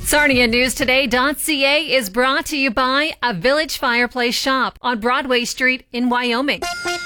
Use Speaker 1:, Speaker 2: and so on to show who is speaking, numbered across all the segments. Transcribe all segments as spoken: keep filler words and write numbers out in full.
Speaker 1: Sarnia News Today dot C A is brought to you by a Village Fireplace Shop on Broadway Street in Wyoming.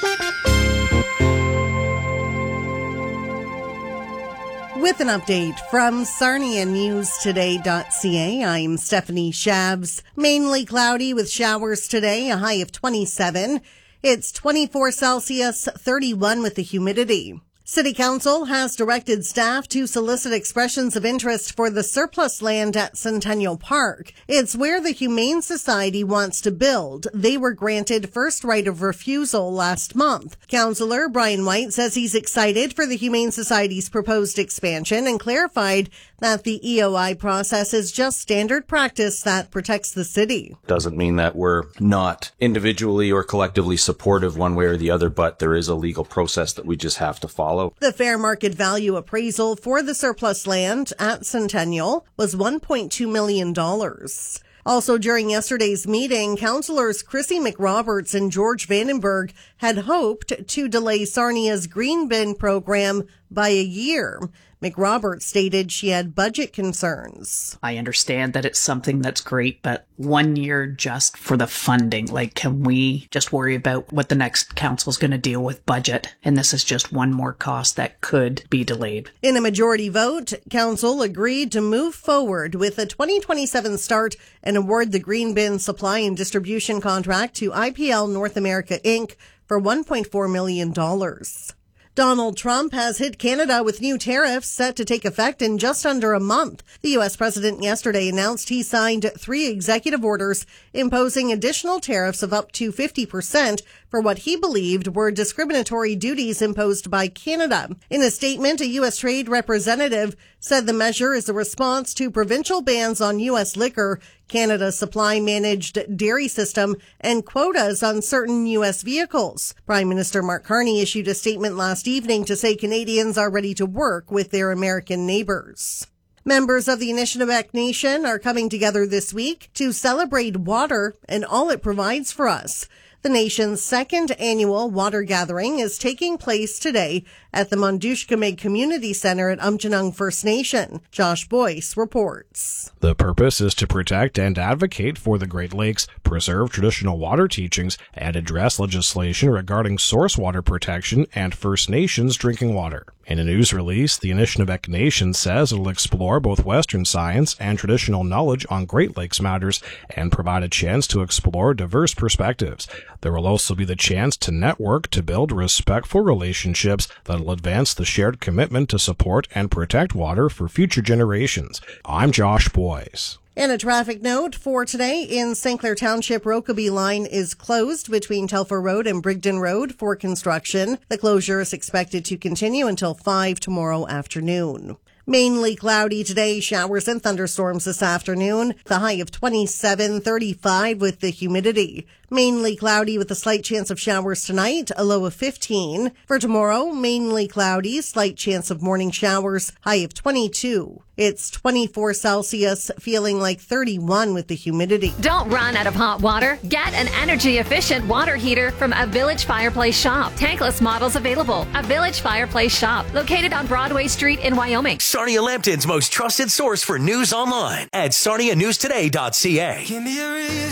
Speaker 2: With an update from Sarnia News Today dot C A, I'm Stephanie Shabs. Mainly cloudy with showers today, a high of twenty-seven. It's twenty-four Celsius, thirty-one with the humidity. City Council has directed staff to solicit expressions of interest for the surplus land at Centennial Park. It's where the Humane Society wants to build. They were granted first right of refusal last month. Councillor Brian White says he's excited for the Humane Society's proposed expansion and clarified that the E O I process is just standard practice that protects the city.
Speaker 3: Doesn't mean that we're not individually or collectively supportive one way or the other, but there is a legal process that we just have to follow.
Speaker 2: The fair market value appraisal for the surplus land at Centennial was one point two million dollars. Also, during yesterday's meeting, councillors Chrissy McRoberts and George Vandenberg had hoped to delay Sarnia's green bin program by a year. McRoberts stated she had budget concerns.
Speaker 4: I understand that it's something that's great, but one year just for the funding. Like, can we just worry about what the next council's going to deal with budget? And this is just one more cost that could be delayed.
Speaker 2: In a majority vote, council agreed to move forward with a twenty twenty-seven start and award the green bin supply and distribution contract to I P L North America Incorporated for one point four million dollars. Donald Trump has hit Canada with new tariffs set to take effect in just under a month. The U S president yesterday announced he signed three executive orders imposing additional tariffs of up to fifty percent for what he believed were discriminatory duties imposed by Canada. In a statement, a U S trade representative said the measure is a response to provincial bans on U S liquor, Canada's supply-managed dairy system, and quotas on certain U S vehicles. Prime Minister Mark Carney issued a statement last evening to say Canadians are ready to work with their American neighbors. Members of the Anishinaabe Nation are coming together this week to celebrate water and all it provides for us. The nation's second annual water gathering is taking place today at the Mondushkamig Community Center at Umjanung First Nation. Josh Boyce reports.
Speaker 5: The purpose is to protect and advocate for the Great Lakes, preserve traditional water teachings, and address legislation regarding source water protection and First Nations drinking water. In a news release, the Anishinaabe Nation says it will explore both Western science and traditional knowledge on Great Lakes matters and provide a chance to explore diverse perspectives. There will also be the chance to network to build respectful relationships that will advance the shared commitment to support and protect water for future generations. I'm Josh Boyce.
Speaker 2: And a traffic note for today in Saint Clair Township, Rokeby line is closed between Telfer Road and Brigden Road for construction. The closure is expected to continue until five tomorrow afternoon. Mainly cloudy today, showers and thunderstorms this afternoon. The high of twenty-seven, thirty-five with the humidity. Mainly cloudy with a slight chance of showers tonight, a low of fifteen. For tomorrow, mainly cloudy, slight chance of morning showers, high of twenty-two. It's twenty-four Celsius, feeling like thirty-one with the humidity.
Speaker 1: Don't run out of hot water. Get an energy-efficient water heater from a Village Fireplace Shop. Tankless models available. A Village Fireplace Shop, located on Broadway Street in Wyoming.
Speaker 6: Sarnia Lambton's most trusted source for news online at Sarnia News Today dot C A. Give me a reason.